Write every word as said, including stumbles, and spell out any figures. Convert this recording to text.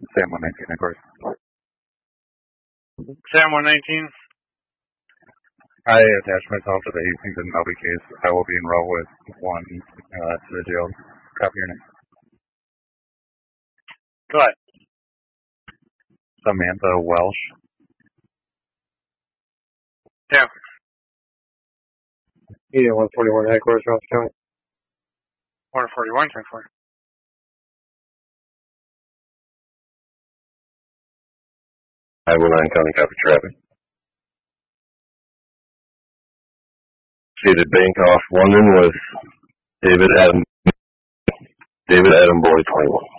Sam one nineteen, of course. Sam one nineteen. I attach myself to the Hastings and Melby case. I will be in row with one uh, to the jail. Copy your name. Go ahead. Samantha Welsh. Yeah. Yeah, one forty-one headquarters, Ross County. one forty-one, ten forty. five oh nine County Copy Traffic. Stated Bankoff London with David Adam, David Adam Boy twenty-one.